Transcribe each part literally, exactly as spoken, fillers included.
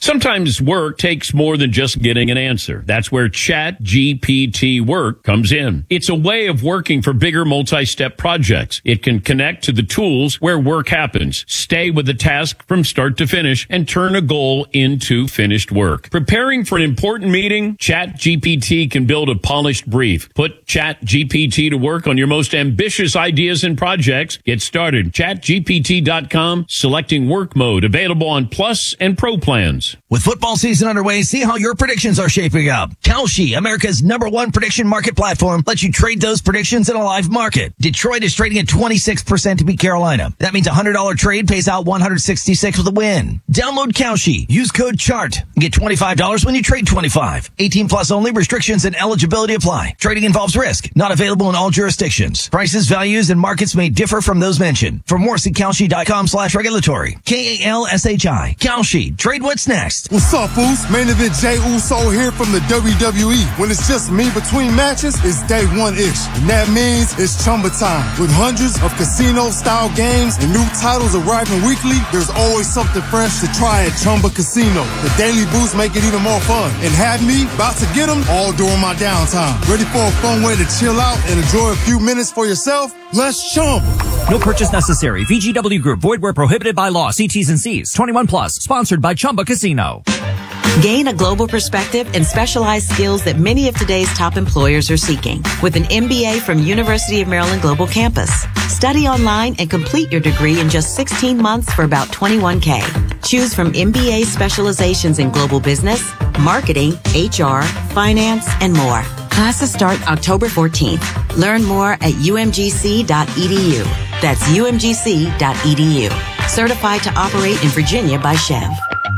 Sometimes work takes more than just getting an answer. That's where Chat G P T Work comes in. It's a way of working for bigger multi-step projects. It can connect to the tools where work happens, stay with the task from start to finish, and turn a goal into finished work. Preparing for an important meeting? Chat G P T can build a polished brief. Put Chat G P T to work on your most ambitious ideas and projects. Get started. chat G P T dot com, selecting work mode, available on Plus and Pro plans. With football season underway, see how your predictions are shaping up. Kalshi, America's number one prediction market platform, lets you trade those predictions in a live market. Detroit is trading at twenty-six percent to beat Carolina. That means a one hundred dollars trade pays out one hundred sixty-six with a win. Download Kalshi. Use code CHART and get twenty-five dollars when you trade twenty-five. eighteen plus only. Restrictions and eligibility apply. Trading involves risk. Not available in all jurisdictions. Prices, values, and markets may differ from those mentioned. For more, see Kalshi dot com slash regulatory. K A L S H I. Kalshi. Trade what's next. What's up, Foos? Main event Jey Uso here from the W W E. When it's just me between matches, it's day one-ish. And that means it's Chumba time. With hundreds of casino-style games and new titles arriving weekly, there's always something fresh to try at Chumba Casino. The daily boosts make it even more fun. And have me about to get them all during my downtime. Ready for a fun way to chill out and enjoy a few minutes for yourself? Let's Chumba. No purchase necessary. V G W Group. Void where prohibited by law. See T's and C's. twenty-one plus. Sponsored by Chumba Casino. Gain a global perspective and specialized skills that many of today's top employers are seeking with an M B A from University of Maryland Global Campus. Study online and complete your degree in just sixteen months for about twenty-one K. Choose from M B A specializations in global business, marketing, H R, finance, and more. Classes start October fourteenth. Learn more at U M G C dot E D U. That's U M G C dot E D U. Certified to operate in Virginia by Chev.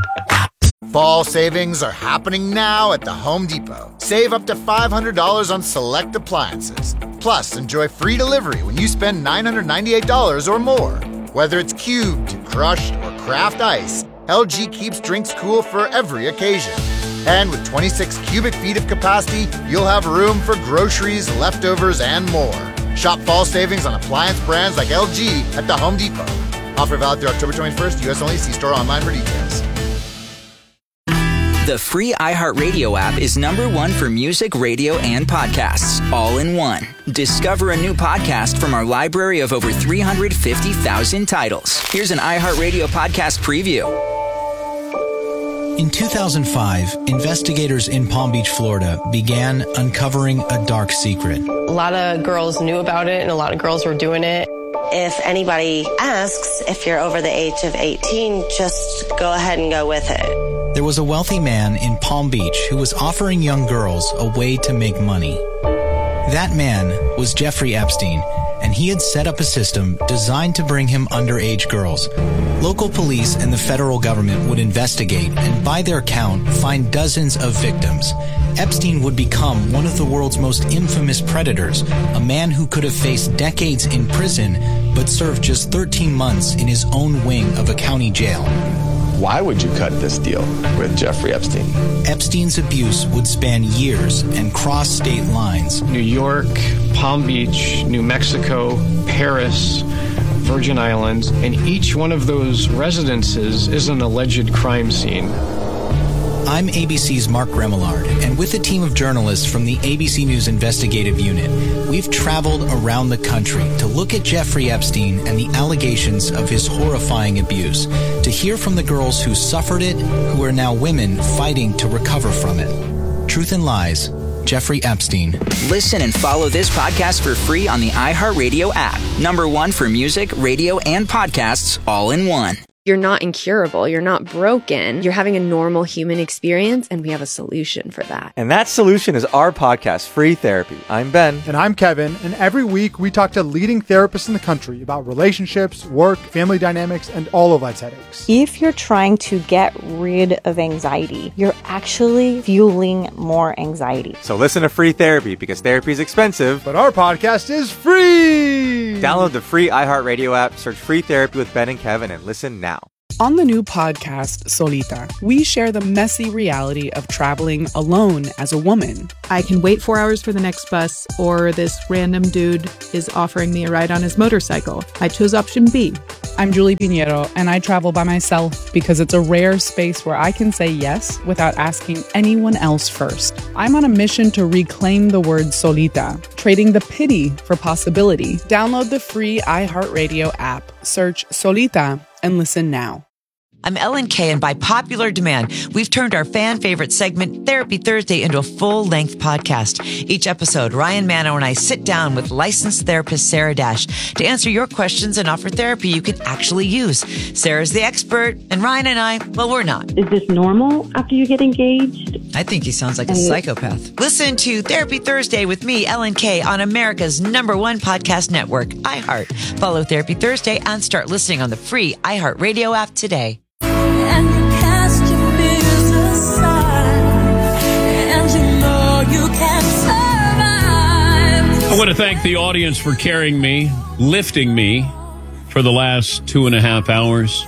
Fall savings are happening now at the Home Depot. Save up to five hundred dollars on select appliances. Plus, enjoy free delivery when you spend nine hundred ninety-eight dollars or more. Whether it's cubed, crushed, or craft ice, L G keeps drinks cool for every occasion. And with twenty-six cubic feet of capacity, you'll have room for groceries, leftovers, and more. Shop fall savings on appliance brands like L G at the Home Depot. Offer valid through October twenty-first. U S only. See store online for details. The free iHeartRadio app is number one for music, radio, and podcasts, all in one. Discover a new podcast from our library of over three hundred fifty thousand titles. Here's an iHeartRadio podcast preview. In two thousand five, investigators in Palm Beach, Florida, began uncovering a dark secret. A lot of girls knew about it, and a lot of girls were doing it. If anybody asks if you're over the age of eighteen, just go ahead and go with it. There was a wealthy man in Palm Beach who was offering young girls a way to make money. That man was Jeffrey Epstein, and he had set up a system designed to bring him underage girls. Local police and the federal government would investigate and, by their count, find dozens of victims. Epstein would become one of the world's most infamous predators, a man who could have faced decades in prison but served just thirteen months in his own wing of a county jail. Why would you cut this deal with Jeffrey Epstein? Epstein's abuse would span years and cross state lines. New York, Palm Beach, New Mexico, Paris, Virgin Islands, and each one of those residences is an alleged crime scene. I'm A B C's Mark Remillard, and with a team of journalists from the A B C News Investigative Unit, we've traveled around the country to look at Jeffrey Epstein and the allegations of his horrifying abuse, to hear from the girls who suffered it, who are now women fighting to recover from it. Truth and Lies, Jeffrey Epstein. Listen and follow this podcast for free on the iHeartRadio app. Number one for music, radio, and podcasts, all in one. You're not incurable. You're not broken. You're having a normal human experience, and we have a solution for that. And that solution is our podcast, Free Therapy. I'm Ben. And I'm Kevin. And every week we talk to leading therapists in the country about relationships, work, family dynamics, and all of life's headaches. If you're trying to get rid of anxiety, you're actually fueling more anxiety. So listen to Free Therapy, because therapy is expensive. But our podcast is free! Download the free iHeartRadio app, search Free Therapy with Ben and Kevin, and listen now. On the new podcast, Solita, we share the messy reality of traveling alone as a woman. I can wait four hours for the next bus, or this random dude is offering me a ride on his motorcycle. I chose option B. I'm Julie Pinheiro, and I travel by myself because it's a rare space where I can say yes without asking anyone else first. I'm on a mission to reclaim the word solita, trading the pity for possibility. Download the free iHeartRadio app, search Solita, and listen now. I'm Ellen Kay, and by popular demand, we've turned our fan favorite segment, Therapy Thursday, into a full-length podcast. Each episode, Ryan Manno and I sit down with licensed therapist Sarah Dash to answer your questions and offer therapy you can actually use. Sarah's the expert, and Ryan and I, well, we're not. Is this normal after you get engaged? I think he sounds like a psychopath. Listen to Therapy Thursday with me, Ellen Kay, on America's number one podcast network, iHeart. Follow Therapy Thursday and start listening on the free iHeartRadio app today. And you cast your fears aside, and you know you can survive. I want to thank the audience for carrying me, lifting me for the last two and a half hours.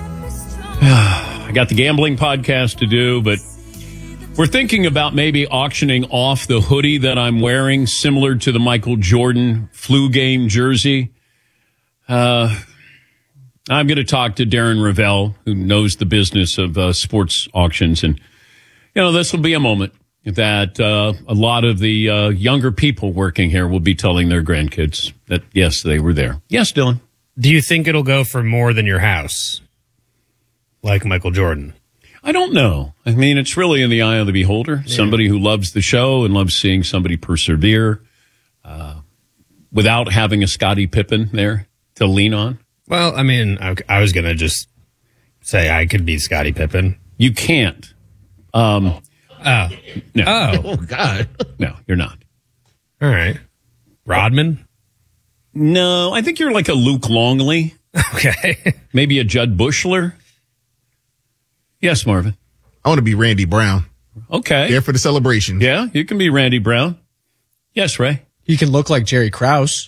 I got the gambling podcast to do, but we're thinking about maybe auctioning off the hoodie that I'm wearing, similar to the Michael Jordan flu game jersey. Uh... I'm going to talk to Darren Ravel, who knows the business of uh, sports auctions. And, you know, this will be a moment that uh, a lot of the uh, younger people working here will be telling their grandkids that, yes, they were there. Yes, Dylan. Do you think it'll go for more than your house, like Michael Jordan? I don't know. I mean, it's really in the eye of the beholder. Yeah. Somebody who loves the show and loves seeing somebody persevere uh, without having a Scottie Pippen there to lean on. Well, I mean, I, I was going to just say I could be Scottie Pippen. You can't. Um, oh. No. Oh. Oh, God. No, you're not. All right. Rodman? No, I think you're like a Luke Longley. Okay. Maybe a Judd Bushler. Yes, Marvin. I want to be Randy Brown. Okay. There for the celebration. Yeah, you can be Randy Brown. Yes, Ray. You can look like Jerry Krause.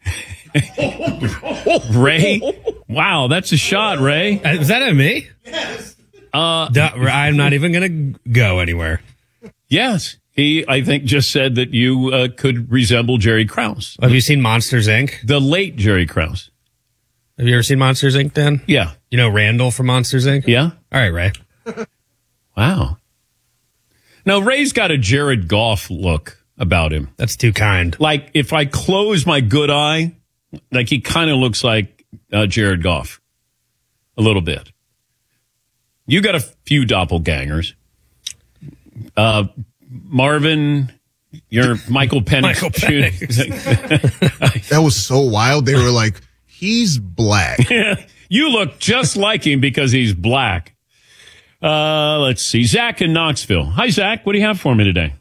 Ray? Wow, that's a shot, Ray. Uh, is that at me? Yes. Uh, Duh, I'm not even going to go anywhere. Yes. He, I think, just said that you uh, could resemble Jerry Krause. Have you seen Monsters, Incorporated? The late Jerry Krause. Have you ever seen Monsters, Incorporated, Dan? Yeah. You know Randall from Monsters, Incorporated? Yeah. All right, Ray. Wow. Now, Ray's got a Jared Goff look about him. That's too kind. Like, if I close my good eye, like he kind of looks like uh, Jared Goff. A little bit. You got a few doppelgangers. Uh, Marvin, you're Michael Penix. Michael Penix. That was so wild. They were like, he's black. You look just like him because he's black. Uh, let's see. Zach in Knoxville. Hi, Zach. What do you have for me today?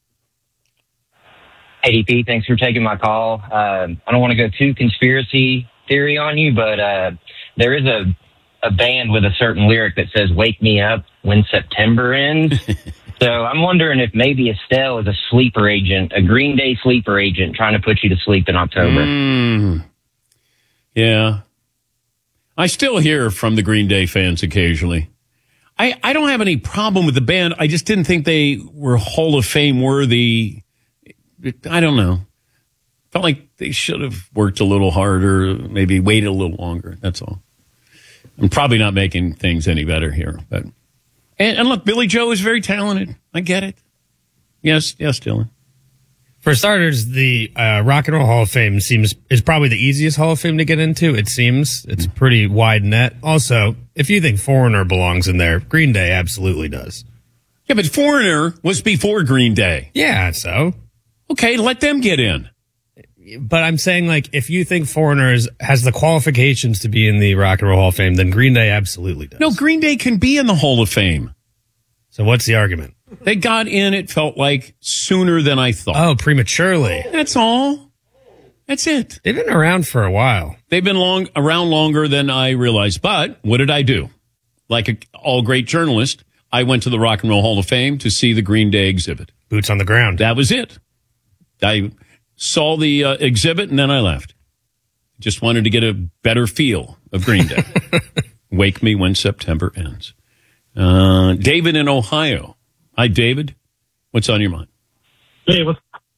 Hey, D P, thanks for taking my call. Uh, I don't want to go too conspiracy theory on you, but uh, there is a, a band with a certain lyric that says, "Wake me up when September ends." So I'm wondering if maybe Estelle is a sleeper agent, a Green Day sleeper agent trying to put you to sleep in October. Mm. Yeah. I still hear from the Green Day fans occasionally. I, I don't have any problem with the band. I just didn't think they were Hall of Fame worthy. I don't know. Felt like they should have worked a little harder, maybe waited a little longer. That's all. I'm probably not making things any better here. But and, and look, Billy Joe is very talented. I get it. Yes, yes, Dylan. For starters, the uh, Rock and Roll Hall of Fame seems is probably the easiest Hall of Fame to get into. It seems it's a pretty wide net. Also, if you think Foreigner belongs in there, Green Day absolutely does. Yeah, but Foreigner was before Green Day. Yeah, so okay, let them get in. But I'm saying, like, if you think Foreigner is, has the qualifications to be in the Rock and Roll Hall of Fame, then Green Day absolutely does. No, Green Day can be in the Hall of Fame. So what's the argument? They got in, it felt like, sooner than I thought. Oh, prematurely. That's all. That's it. They've been around for a while. They've been long around longer than I realized. But what did I do? Like a, all great journalist, I went to the Rock and Roll Hall of Fame to see the Green Day exhibit. Boots on the ground. That was it. I saw the uh, exhibit and then I left. Just wanted to get a better feel of Green Day. Wake me when September ends. Uh, David in Ohio. Hi, David. What's on your mind? Hey, what's,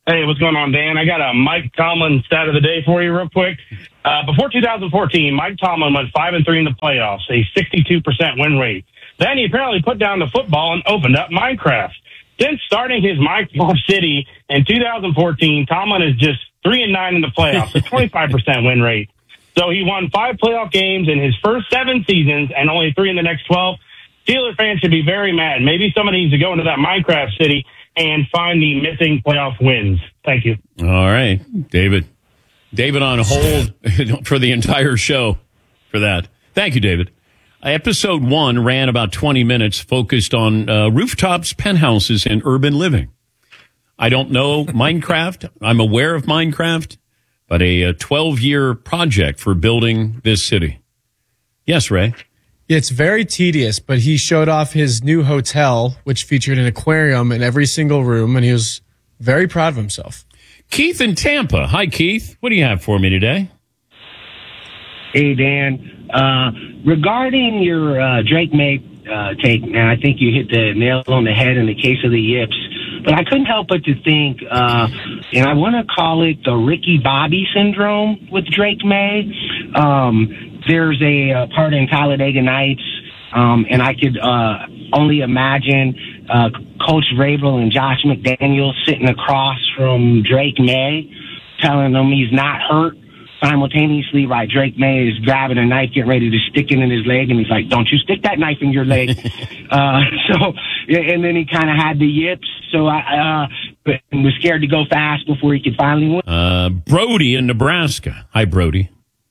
Hey, what's going on, Dan? I got a Mike Tomlin stat of the day for you real quick. Uh, before two thousand fourteen, Mike Tomlin went five and three in the playoffs, a sixty-two percent win rate. Then he apparently put down the football and opened up Minecraft. Since starting his Minecraft City in two thousand fourteen, Tomlin is just three and nine in the playoffs, a twenty-five percent win rate. So he won five playoff games in his first seven seasons and only three in the next twelve. Steelers fans should be very mad. Maybe somebody needs to go into that Minecraft City and find the missing playoff wins. Thank you. All right, David. David on hold for the entire show for that. Thank you, David. Episode one ran about twenty minutes, focused on uh, rooftops, penthouses, and urban living. I don't know Minecraft. I'm aware of Minecraft, but a twelve-year project for building this city. Yes, Ray? It's very tedious, but he showed off his new hotel, which featured an aquarium in every single room, and he was very proud of himself. Keith in Tampa. Hi, Keith. What do you have for me today? Hey, Dan. Uh, regarding your uh, Drake May uh, take, man, I think you hit the nail on the head in the case of the yips. But I couldn't help but to think, uh, and I want to call it the Ricky Bobby syndrome with Drake May. Um, there's a uh, part in Talladega Nights, um, and I could uh, only imagine uh, Coach Vrabel and Josh McDaniels sitting across from Drake May, telling him he's not hurt. Simultaneously, right, Drake May is grabbing a knife, getting ready to stick it in his leg, and he's like, don't you stick that knife in your leg. uh, so, and then he kind of had the yips, so I uh, was scared to go fast before he could finally win. Uh, Brody in Nebraska. Hi, Brody.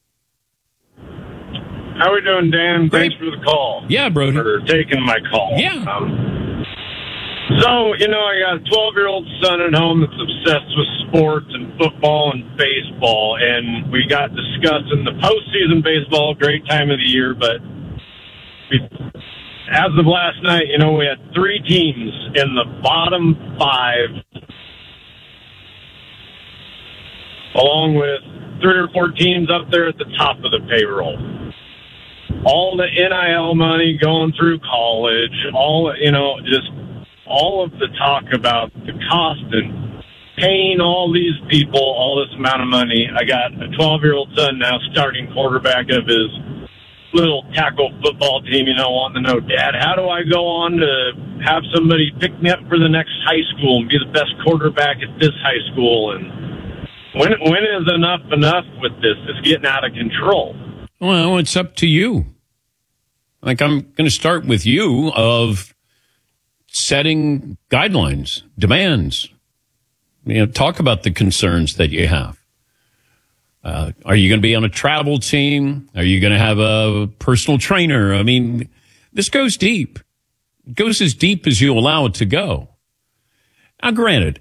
How are we doing, Dan? Thanks for the call. Yeah, Brody. For taking my call. Yeah. Um, so, you know, I got a twelve-year-old son at home that's obsessed with sports and football and baseball, and we got discussing the postseason baseball, great time of the year, but we, as of last night, you know, we had three teams in the bottom five, along with three or four teams up there at the top of the payroll. All the N I L money going through college, all, you know, just all of the talk about the cost and paying all these people all this amount of money. I got a twelve-year-old son now, starting quarterback of his little tackle football team, you know, wanting to know, Dad, how do I go on to have somebody pick me up for the next high school and be the best quarterback at this high school? And when when is enough enough with this? It's getting out of control. Well, it's up to you. Like, I'm going to start with you of setting guidelines, demands. You know, talk about the concerns that you have. Uh, are you going to be on a travel team? Are you going to have a personal trainer? I mean, this goes deep. It goes as deep as you allow it to go. Now, granted,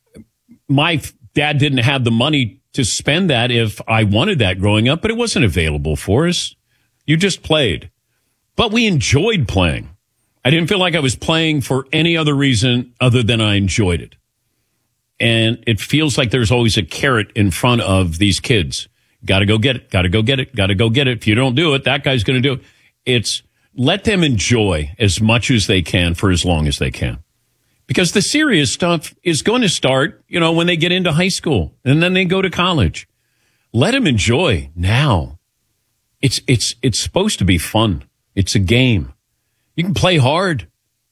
my dad didn't have the money to spend that if I wanted that growing up, but it wasn't available for us. You just played. But we enjoyed playing. I didn't feel like I was playing for any other reason other than I enjoyed it. And it feels like there's always a carrot in front of these kids. Got to go get it. Got to go get it. Got to go get it. If you don't do it, that guy's going to do it. It's let them enjoy as much as they can for as long as they can. Because the serious stuff is going to start, you know, when they get into high school and then they go to college. Let them enjoy now. It's, it's, it's supposed to be fun. It's a game. You can play hard,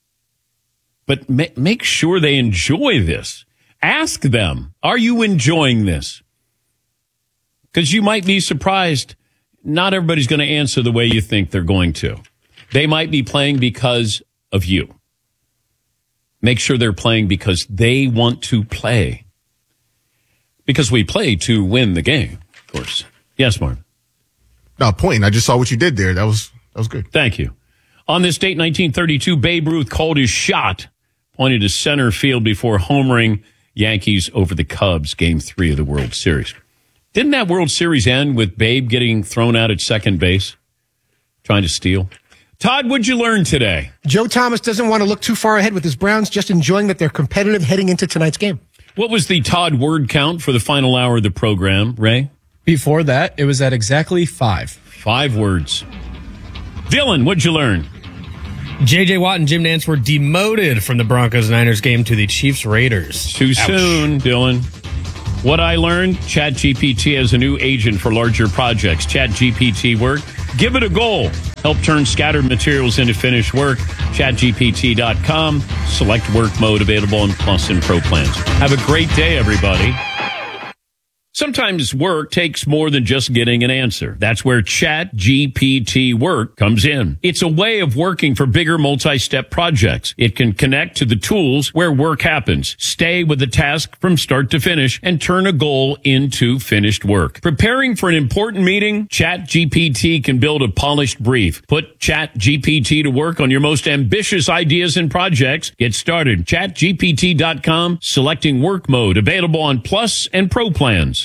but ma- make sure they enjoy this. Ask them, are you enjoying this? Because you might be surprised. Not everybody's going to answer the way you think they're going to. They might be playing because of you. Make sure they're playing because they want to play. Because we play to win the game, of course. Yes, Martin. No, point. I just saw what you did there. That was that was good. Thank you. On this date, nineteen thirty-two, Babe Ruth called his shot, pointed to center field before homering Yankees over the Cubs, game three of the World Series. Didn't that World Series end with Babe getting thrown out at second base, trying to steal? Todd, what'd you learn today? Joe Thomas doesn't want to look too far ahead with his Browns, just enjoying that they're competitive heading into tonight's game. What was the Todd word count for the final hour of the program, Ray? Before that, it was at exactly five. Five words. Dylan, what'd you learn? J J. Watt and Jim Nantz were demoted from the Broncos-Niners game to the Chiefs-Raiders. Too Ouch. soon, Dylan. What I learned, ChatGPT has a new agent for larger projects. ChatGPT Work. Give it a goal. Help turn scattered materials into finished work. chat G P T dot com. Select work mode available in Plus and Pro plans. Have a great day, everybody. Sometimes work takes more than just getting an answer. That's where ChatGPT Work comes in. It's a way of working for bigger multi-step projects. It can connect to the tools where work happens, stay with the task from start to finish, and turn a goal into finished work. Preparing for an important meeting? ChatGPT can build a polished brief. Put ChatGPT to work on your most ambitious ideas and projects. Get started. chat G P T dot com. Selecting work mode. Available on Plus and Pro plans.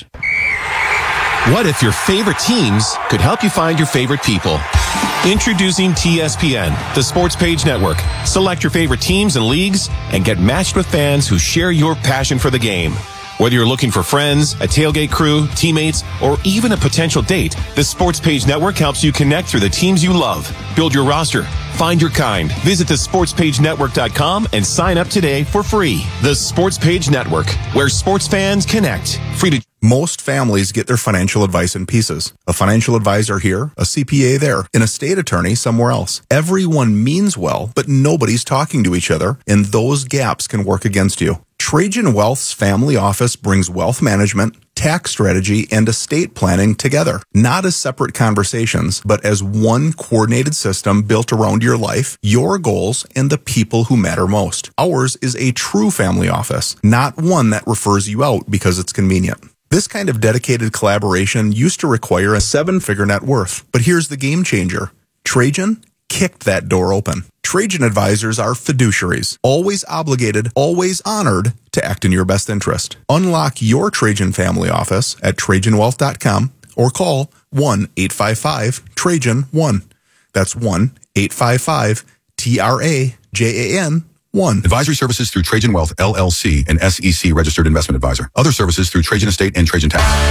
What if your favorite teams could help you find your favorite people? Introducing T S P N, the Sports Page Network. Select your favorite teams and leagues and get matched with fans who share your passion for the game. Whether you're looking for friends, a tailgate crew, teammates, or even a potential date, the Sports Page Network helps you connect through the teams you love. Build your roster. Find your kind. Visit the sports page network dot com and sign up today for free. The Sports Page Network, where sports fans connect. Free to... Most families get their financial advice in pieces. A financial advisor here, a C P A there, an estate attorney somewhere else. Everyone means well, but nobody's talking to each other, and those gaps can work against you. Trajan Wealth's family office brings wealth management, tax strategy, and estate planning together, not as separate conversations, but as one coordinated system built around your life, your goals, and the people who matter most. Ours is a true family office, not one that refers you out because it's convenient. This kind of dedicated collaboration used to require a seven-figure net worth, but here's the game changer. Trajan kicked that door open. Trajan advisors are fiduciaries, always obligated, always honored to act in your best interest. Unlock your Trajan family office at Trajan Wealth dot com or call one eight five five Trajan one. That's one eight five five T R A J A N one. Advisory services through Trajan Wealth, L L C, an S E C registered investment advisor. Other services through Trajan Estate and Trajan Tax.